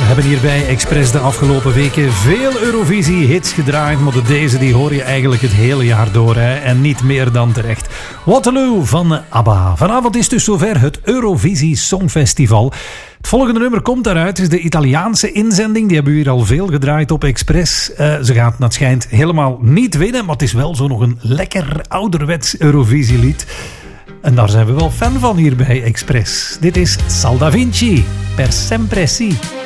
hebben hier bij Express de afgelopen weken veel Eurovisie-hits gedraaid, maar deze die hoor je eigenlijk het hele jaar door, hè? En niet meer dan terecht. Waterloo van ABBA. Vanavond is dus zover het Eurovisie Songfestival. Het volgende nummer komt daaruit, is de Italiaanse inzending. Die hebben we hier al veel gedraaid op Express. Ze gaat, naar het schijnt, helemaal niet winnen, maar het is wel zo nog een lekker ouderwets Eurovisielied. En daar zijn we wel fan van hier bij Express. Dit is Sal Da Vinci, Per Sempre Si.